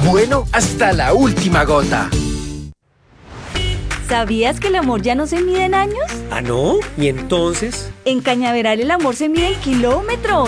Bueno hasta la última gota. ¿Sabías que el amor ya no se mide en años? ¿Ah, no? ¿Y entonces? En Cañaveral el amor se mide en kilómetros.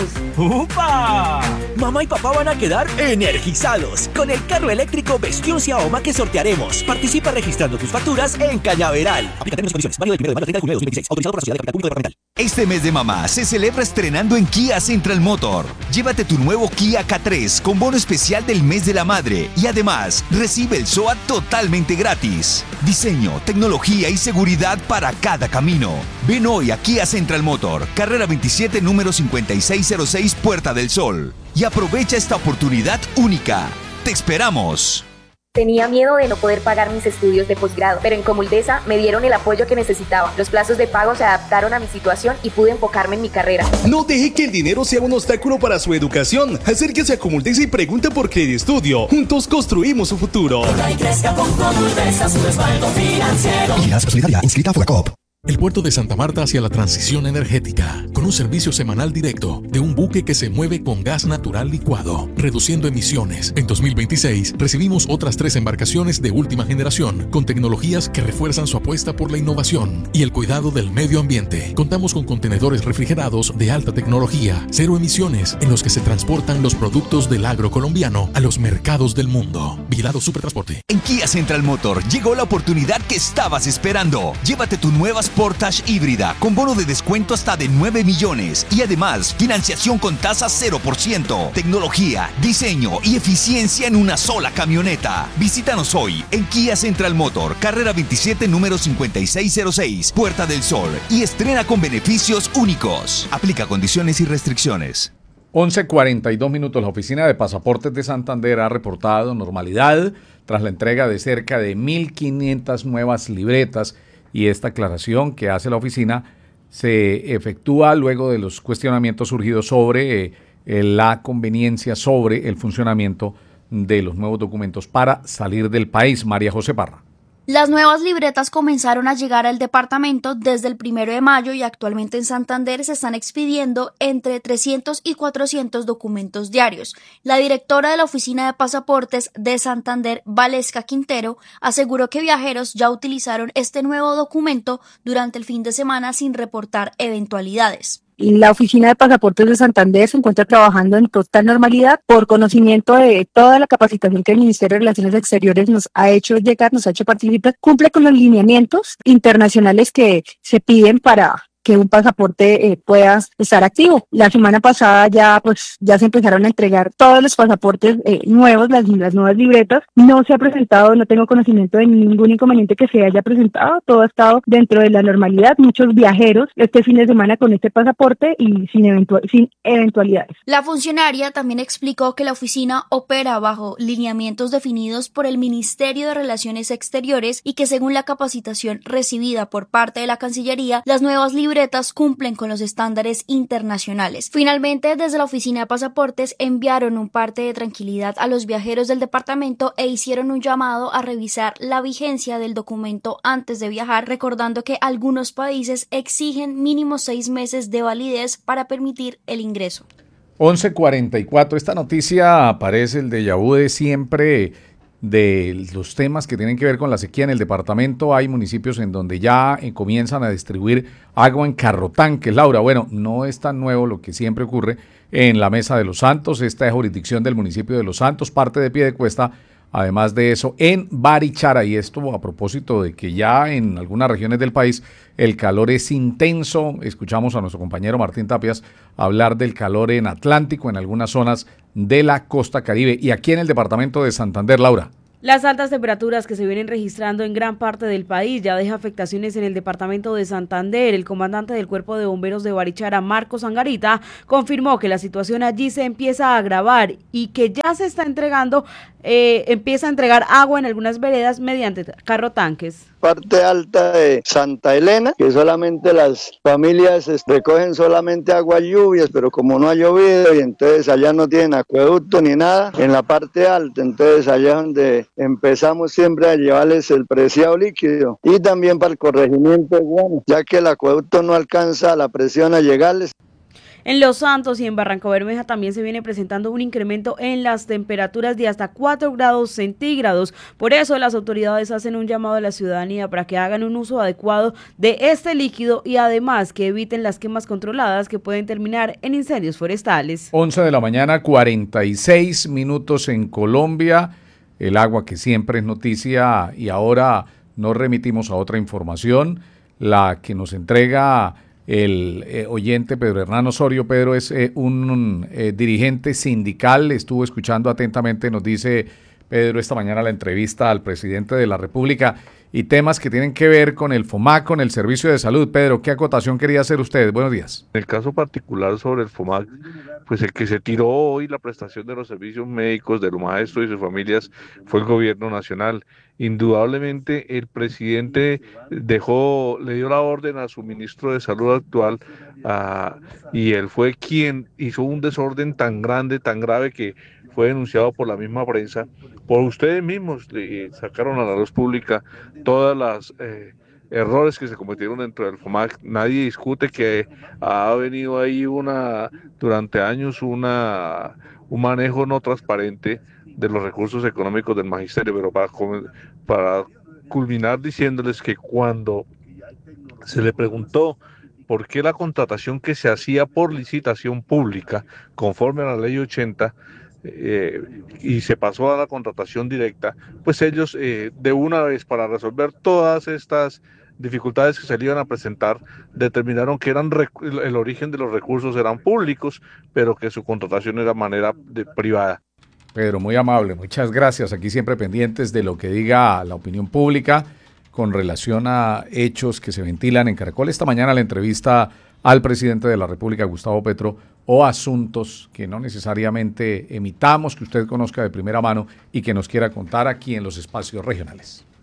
¡Upa! Mamá y papá van a quedar energizados con el carro eléctrico Vestion Xiaoma que sortearemos. Participa registrando tus facturas en Cañaveral. Aplica términos y condiciones. Válido del 1 de mayo al 30 de junio de 2026. Autorizado por la Sociedad de Capital Público Departamental. Este mes de mamá se celebra estrenando en Kia Central Motor. Llévate tu nuevo Kia K3 con bono especial del mes de la madre y además recibe el SOAT totalmente gratis. Diseño, tecnología y seguridad para cada camino. Ven hoy a Kia Central Motor, carrera 27, número 5606, Puerta del Sol. Y aprovecha esta oportunidad única. ¡Te esperamos! Tenía miedo de no poder pagar mis estudios de posgrado, pero en Comuldesa me dieron el apoyo que necesitaba. Los plazos de pago se adaptaron a mi situación y pude enfocarme en mi carrera. No deje que el dinero sea un obstáculo para su educación. Acérquese a Comuldesa y pregunte por Crediestudio. Juntos construimos su futuro. Crezca con Comuldesa, su respaldo financiero. Vigilanza Solidaria, inscrita a Fogacop. El puerto de Santa Marta hacia la transición energética, con un servicio semanal directo de un buque que se mueve con gas natural licuado, reduciendo emisiones. En 2026 recibimos otras 3 embarcaciones de última generación, con tecnologías que refuerzan su apuesta por la innovación y el cuidado del medio ambiente. Contamos con contenedores refrigerados de alta tecnología, 0 emisiones, en los que se transportan los productos del agro colombiano a los mercados del mundo. Vigilado Supertransporte. En Kia Central Motor llegó la oportunidad que estabas esperando. Llévate tu nueva Sportage híbrida con bono de descuento hasta de 9 millones y además financiación con tasa 0%. Tecnología, diseño y eficiencia en una sola camioneta. Visítanos hoy en Kia Central Motor, carrera 27, número 5606, Puerta del Sol y estrena con beneficios únicos. Aplica condiciones y restricciones. 11:42 minutos. La Oficina de Pasaportes de Santander ha reportado normalidad tras la entrega de cerca de 1.500 nuevas libretas. Y esta aclaración que hace la oficina se efectúa luego de los cuestionamientos surgidos sobre la conveniencia, sobre el funcionamiento de los nuevos documentos para salir del país. María José Parra. Las nuevas libretas comenzaron a llegar al departamento desde el 1 de mayo y actualmente en Santander se están expidiendo entre 300 y 400 documentos diarios. La directora de la Oficina de Pasaportes de Santander, Valesca Quintero, aseguró que viajeros ya utilizaron este nuevo documento durante el fin de semana sin reportar eventualidades. La Oficina de Pasaportes de Santander se encuentra trabajando en total normalidad por conocimiento de toda la capacitación que el Ministerio de Relaciones Exteriores nos ha hecho llegar, nos ha hecho participar, cumple con los lineamientos internacionales que se piden para que un pasaporte pueda estar activo. La semana pasada ya se empezaron a entregar todos los pasaportes nuevos, las nuevas libretas. No se ha presentado, no tengo conocimiento de ningún inconveniente que se haya presentado. Todo ha estado dentro de la normalidad. Muchos viajeros este fin de semana con este pasaporte y sin eventualidades. La funcionaria también explicó que la oficina opera bajo lineamientos definidos por el Ministerio de Relaciones Exteriores y que según la capacitación recibida por parte de la Cancillería, las nuevas libretas cumplen con los estándares internacionales. Finalmente, desde la Oficina de Pasaportes enviaron un parte de tranquilidad a los viajeros del departamento e hicieron un llamado a revisar la vigencia del documento antes de viajar, recordando que algunos países exigen mínimo 6 meses de validez para permitir el ingreso. 11:44. Esta noticia aparece el déjà vu de siempre de los temas que tienen que ver con la sequía en el departamento. Hay municipios en donde ya comienzan a distribuir agua en carrotanques. Laura, bueno, no es tan nuevo lo que siempre ocurre en la Mesa de los Santos. Esta es jurisdicción del municipio de Los Santos, parte de Piedecuesta. Además de eso, en Barichara, y esto a propósito de que ya en algunas regiones del país el calor es intenso. Escuchamos a nuestro compañero Martín Tapias hablar del calor en Atlántico, en algunas zonas de la costa Caribe. Y aquí en el departamento de Santander, Laura. Las altas temperaturas que se vienen registrando en gran parte del país ya deja afectaciones en el departamento de Santander. El comandante del Cuerpo de Bomberos de Barichara, Marcos Angarita, confirmó que la situación allí se empieza a agravar y que ya se está empieza a entregar agua en algunas veredas mediante carrotanques. Parte alta de Santa Elena, que solamente las familias recogen solamente agua lluvias, pero como no ha llovido y entonces allá no tienen acueducto ni nada, en la parte alta, entonces allá es donde empezamos siempre a llevarles el preciado líquido y también para el corregimiento, bueno, ya que el acueducto no alcanza la presión a llegarles. En Los Santos y en Barrancabermeja también se viene presentando un incremento en las temperaturas de hasta 4 grados centígrados. Por eso las autoridades hacen un llamado a la ciudadanía para que hagan un uso adecuado de este líquido y además que eviten las quemas controladas que pueden terminar en incendios forestales. 11 de la mañana, 46 minutos en Colombia. El agua que siempre es noticia y ahora nos remitimos a otra información, la que nos entrega el oyente Pedro Hernán Osorio. Pedro es un dirigente sindical, estuvo escuchando atentamente, nos dice Pedro esta mañana la entrevista al presidente de la República y temas que tienen que ver con el FOMAC, con el servicio de salud. Pedro, ¿qué acotación quería hacer usted? Buenos días. En el caso particular sobre el FOMAC, pues el que se tiró hoy la prestación de los servicios médicos de los maestros y sus familias fue el gobierno nacional. Indudablemente el presidente le dio la orden a su ministro de salud actual y él fue quien hizo un desorden tan grande, tan grave que fue denunciado por la misma prensa, por ustedes mismos, sacaron a la luz pública todas las errores que se cometieron dentro del FOMAC. Nadie discute que ha venido ahí durante años un manejo no transparente de los recursos económicos del magisterio, pero para culminar diciéndoles que cuando se le preguntó por qué la contratación que se hacía por licitación pública, conforme a la ley 80, y se pasó a la contratación directa, pues ellos de una vez, para resolver todas estas dificultades que se le iban a presentar, determinaron que el origen de los recursos eran públicos, pero que su contratación era privada. Pedro, muy amable, muchas gracias. Aquí siempre pendientes de lo que diga la opinión pública con relación a hechos que se ventilan en Caracol. Esta mañana la entrevista al presidente de la República, Gustavo Petro, o asuntos que no necesariamente emitamos, que usted conozca de primera mano y que nos quiera contar aquí en los espacios regionales.